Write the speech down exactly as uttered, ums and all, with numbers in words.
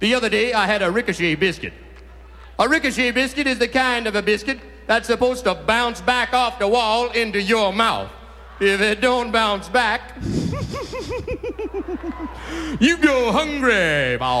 The other day, I had a ricochet biscuit. A ricochet biscuit is the kind of a biscuit that's supposed to bounce back off the wall into your mouth. If it don't bounce back, you go hungry.